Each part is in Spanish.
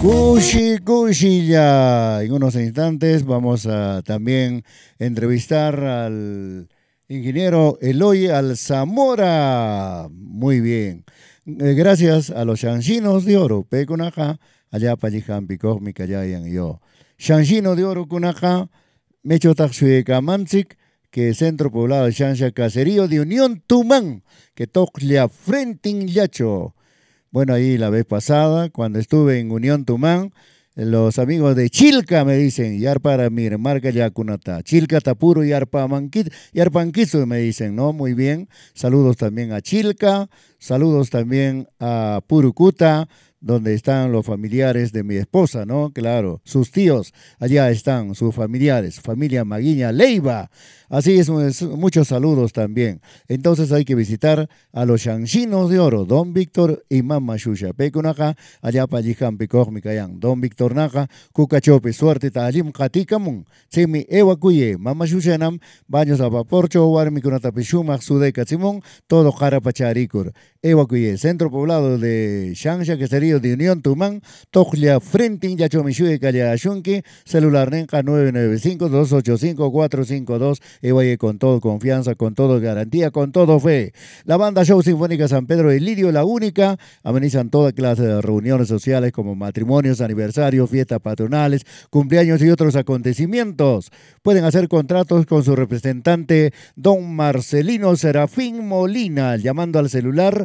Cushi ya. En unos instantes vamos a también entrevistar al ingeniero Eloy Alzamora. Muy bien. Gracias a los Shanchinos de Oro. Pecunaja, allá Palijan Picoj, Micayayan y yo. Shanchino de Oro Cunaja, Mecho Taxueca Manzik, que es Centro Poblado de Shansha Caserío de Unión Tumán, que toca frente en Yacho. Bueno, ahí la vez pasada, cuando estuve en Unión Tumán, los amigos de Chilca me dicen, Yarpara mir, marca Yacunata, Chilca Tapuro, Yarpa Manquit, Yarpanquizo me dicen, ¿no? Muy bien. Saludos también a Chilca, saludos también a Purucuta, donde están los familiares de mi esposa, ¿no? Claro, sus tíos, allá están sus familiares, familia Maguiña Leiva. Así es, muchos saludos también. Entonces hay que visitar a los Shanchinos de Oro, Don Víctor y Mama Shusha. Pecunaja, allá Palijan Picoj Micayan. Don Víctor Naja, Cucachope, suerte Tajim Katikamun, Semi Ewacuye, Mama Shushanam, Baños a Vaporcho, Warmicunatapishuma, Sudeca Simón, todo Jarapacharikur. Ewacuye, Centro Poblado de Shansha, que sería de Unión Tumán, Tojlia Frentin, Yachomishuye, Calla Shunki, celular Nenca 995-285-452. Evaye con todo confianza, con todo garantía, con todo fe. La banda Show Sinfónica San Pedro de Lirio, la única, amenizan toda clase de reuniones sociales como matrimonios, aniversarios, fiestas patronales, cumpleaños y otros acontecimientos. Pueden hacer contratos con su representante, don Marcelino Serafín Molina, llamando al celular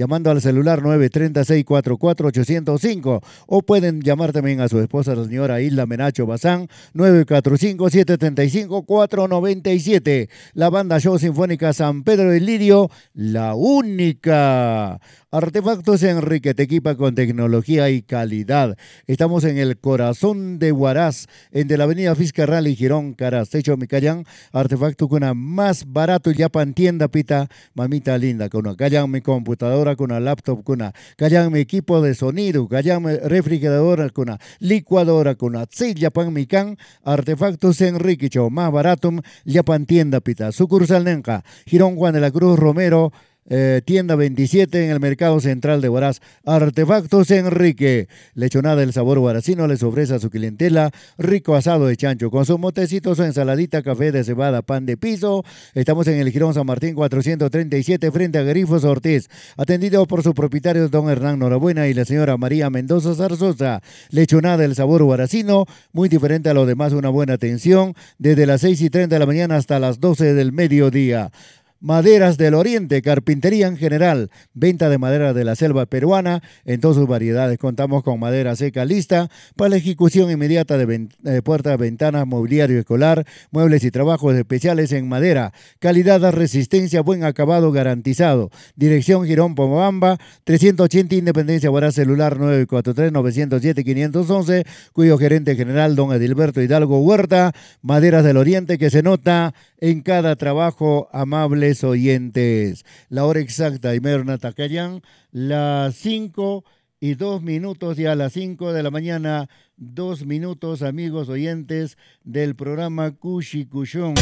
930-644-805, o pueden llamar también a su esposa, la señora Hilda Menacho Bazán, 945-735-497. La banda Show Sinfónica San Pedro del Lirio, la única. Artefactos Enrique te equipa con tecnología y calidad. Estamos en el corazón de Huaraz, entre la avenida Fiscarral y Girón, Caraz. Techo Micayán, artefacto con una más barato, ya pan tienda pita, mamita linda, con una callan mi computadora, con una laptop, con una callan mi equipo de sonido, callan mi refrigeradora, con una licuadora, con una ya pan mi can, artefactos Enrique, más barato, ya pan tienda pita. Sucursal Nenca, Girón Juan de la Cruz Romero, tienda 27 en el Mercado Central de Huaraz. Artefactos Enrique, lechonada del sabor huaracino, les ofrece a su clientela rico asado de chancho con su motecito, su ensaladita, café de cebada, pan de piso. Estamos en el Girón San Martín 437 frente a Grifos Ortiz, atendido por sus propietarios don Hernán Norabuena y la señora María Mendoza Zarzosa. Lechonada del sabor huaracino, muy diferente a lo demás, una buena atención desde las 6:30 de la mañana hasta las 12 del mediodía. Maderas del Oriente, carpintería en general, venta de madera de la selva peruana en todas sus variedades. Contamos con madera seca lista para la ejecución inmediata de puertas, ventanas, mobiliario escolar, muebles y trabajos especiales en madera. Calidad, resistencia, buen acabado garantizado. Dirección Girón Pomabamba, 380 Independencia, Huaraz, celular 943-907-511, cuyo gerente general don Edilberto Hidalgo Huerta. Maderas del Oriente, que se nota en cada trabajo. Amables oyentes, la hora exacta, Imerna Tacayán, las 5:02, ya a las 5 de la mañana, 2 minutos, amigos oyentes del programa Cushi Cushón.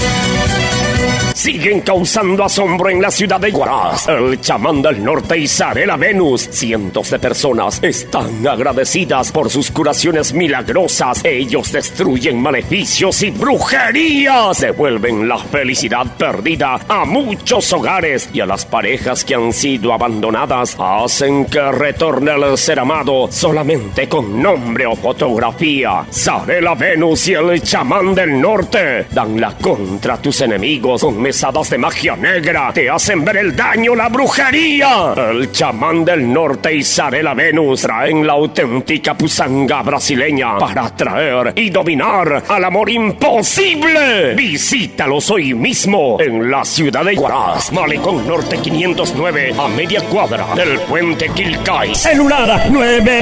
Siguen causando asombro en la ciudad de Huaraz, el chamán del norte y Zarela Venus. Cientos de personas están agradecidas por sus curaciones milagrosas. Ellos destruyen maleficios y brujerías, devuelven la felicidad perdida a muchos hogares y a las parejas que han sido abandonadas. Hacen que retorne el ser amado solamente con nombre o fotografía. Zarela Venus y el chamán del norte dan la contra a tus enemigos con mesadas de magia negra. Te hacen ver el daño, la brujería. El chamán del norte y Zarela Venus traen la auténtica pusanga brasileña para atraer y dominar al amor imposible. Visítalos hoy mismo en la ciudad de Huaraz, Malecón Norte 509, a media cuadra del puente Quilcay. Celular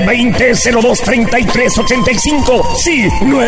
920-02-3385. Sí,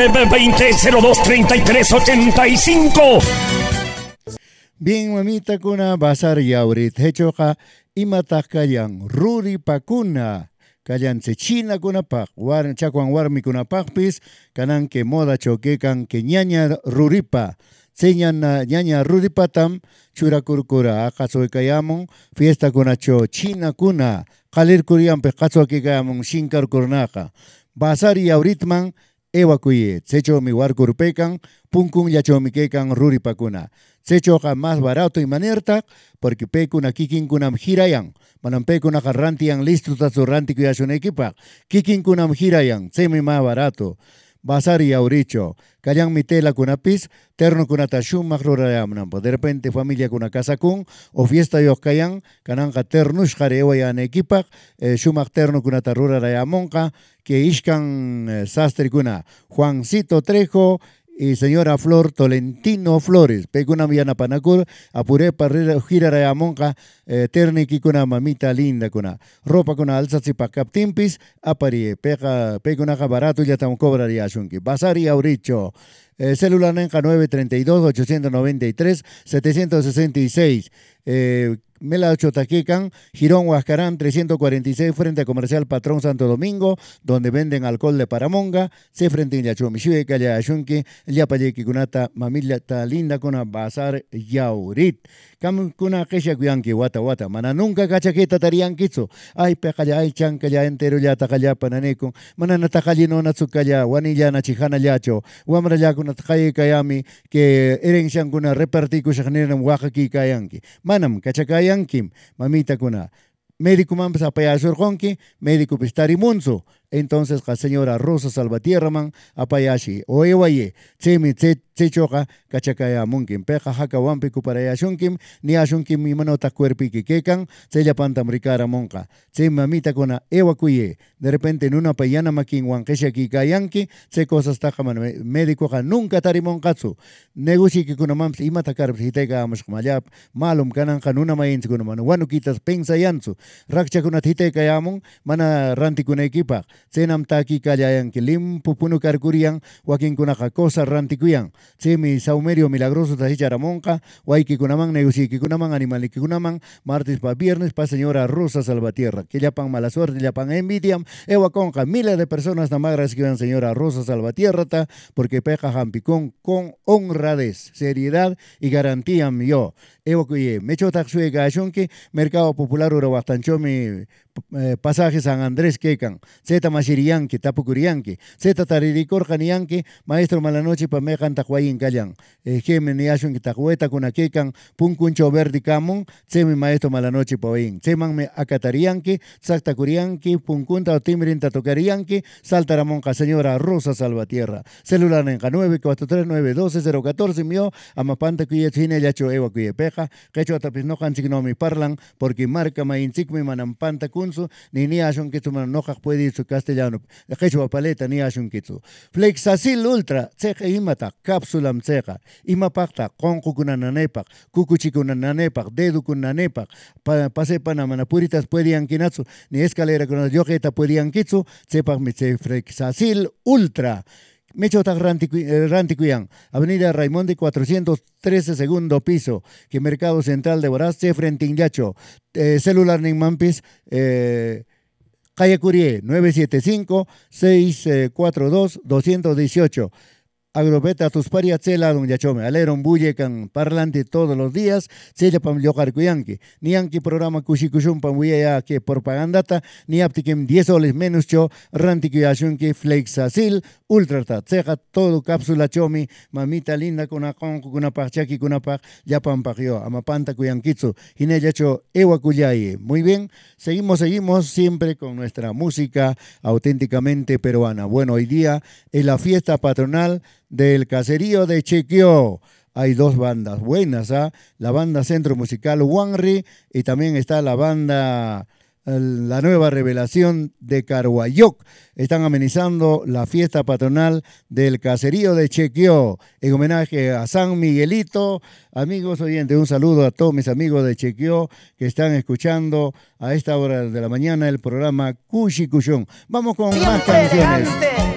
920-02-3385. Bien, mamita kuna basar yaurit hechoka imatak kayan ruri pakuna. Kayan se china kuna pak war chakwan warmi kuna pakpis kanan ke moda choquecan que ñaña ruripa. Señan ñaña ruripatam churakurkura akaso kayamon fiesta kuna cho china kuna. Kalir Kurian Pecazo que Gamon Shinkar Kurnaja. Basari Auritman, Ewakuye, Secho mi Warkurpekan, Punkun Yachomiquecan Ruripacuna. Secho más barato y manierta, porque pecuna kikin kunam hirayan. Manam pecuna jarrantian listo tazurranti kuyashun equipa. Kikin kunam hirayan, semi más barato. Basari Auricho, Kayan Mitela Kunapis, Terno Kunatashum Magrurayamnam. De repente familia kuna casa kun, o fiesta yo kayan, Kananga Ternush Jarewayan equipa, Shumak Terno Kunatarura Rayamonka, que Ishkan Sastre Kuna, Juancito Trejo, y señora Flor Tolentino Flores, peguna Viana Panacur, apuré para girar a monja, terniki kuna mamita linda kuna, ropa kuna alzatsi pa captimpis, apari, peguna barato ya tam cobraría shunki, basari auricho. Celular Nenja 932-893-766. Mela Chotaquecan, Girón Huascarán 346 frente a Comercial Patrón Santo Domingo, donde venden alcohol de Paramonga, se frente a Yachumishui, Calla Ashunki, Yapayeki Kunata, Mamilla Linda Kuna Bazar Yaurit. Kam Kuna Kesha Kuyanki, Wata, Mana nunca cachaqueta tarian kitsu, ay pecaya, ay chancaya entero ya tacaya pananeco, Manana Tajalino Natsukaya, Wanilla Nachihana Yacho, Wamra Yakuna Takai Kayami, que Eren Kuna repartiku Shagneram Wahaki Kayanki. Manam Kachacayankim, mamita kuna. Médico Mampas Apayasur Honki, médico Pistari Munzo. Entonces, la señora Rosa Salvatierra man, Apayashi, Oewaye, Tsemi Tsechoka, Kachakaya Munkim, Peja Haka Wampiku para Yashunkim, ni Ashunkim mi manota cuerpi Kikekan, Tsella Pantam Ricara Monka, Tsem mamita kuna Ewakuye, de repente en una payana makin Wankesha Kikayanki, Tse cosas tajaman médico nunca Tarimonkatsu, Negusi Kikuna Mams, Imatakarp Hiteka Amashkumayap, Malum Kanan Hanuna Mains Kunaman, Wanukitas Pensa Yansu, Rakcha kuna Hiteka Yamun, Mana Rantikuna equipa. Senam taki kallayan kilim pupunu karkurian wakin kunaka cosa rantikuyan. Semi saumerio milagroso tahicharamonka, waiki kunaman negusiki kunaman animaliki kunaman, martes pa viernes pa señora Rosa Salvatierra. Que llapan mala suerte, llapan envidiam, ewa conja, miles de personas namagras que van señora Rosa Salvatierra ta, porque peja jampicón con honradez, seriedad y garantía yo. Ewa kuye, mecho taxue gashonki, Mercado Popular Urabastanchomi, pasaje San Andrés Kekan, Zeta Mashiriyanki, Tapukuriyanki, Zeta Taririkor Maestro Malanoche Pamejan Tahuayin Kayan, Gemen Yashun Tahueta Kunakekan, Punkuncho Verdi Kamun, Tsemi Maestro Malanoche Paoyin, Tseman me Akatariyanki, Sakta Kuriyanki, Punkunta Timrin Tatokariyanki, Saltaramonca señora Rosa Salvatierra, celular en 943920014 mio, Amapanta Kuyetine Yacho Ewa Kuyepeja, Quechua Tapisnojan Signomi Parlan, porque marca Mainzikmi Manampanta Kunsu, ni Ashun Kitsu Manoja puede ir su castellano, Quechua Paleta ni Ashun Kitsu. Flexacil Ultra, Ceja Imata, Cápsulam Ceja, Imapakta, Konkukunananepak, Kukuchikunananepak, Dedukunanepak, Pase Panamana Puritas puede Kinatsu, ni escalera con las yojeta puede Kitsu, Cepak Mitse Flexacil Ultra. Mechota Ranticuyan, Avenida Raimonde 413, segundo piso, que Mercado Central de Boraste, frente a Inyacho, celular Ningmampis, calle Curie, 975-642-218. Agrobeta Tusparia Tsela Don Yachome, Aleron Buyekan parlante todos los días, Sella Pam Yocar Kuyanki, ni Anki programa Kushikushun Pam Buya que propagandata, ni Aptikim 10 soles menos cho, Rantikuyashunki, Flexacil, Ultrata, Tseja, todo cápsula chomi, mamita linda con una pachaki con una pach, ya Pam Pagio, Amapanta Kuyankitsu, Hineyacho, Ewa Kuyaye. Muy bien, seguimos siempre con nuestra música auténticamente peruana. Bueno, hoy día es la fiesta patronal del caserío de Chequio. Hay dos bandas buenas, ¿ah? La banda Centro Musical Wanri y también está la banda La Nueva Revelación de Carhuayoc. Están amenizando la fiesta patronal del caserío de Chequio en homenaje a San Miguelito. Amigos oyentes, un saludo a todos mis amigos de Chequio que están escuchando a esta hora de la mañana el programa Cushi Cushón. Vamos con más canciones.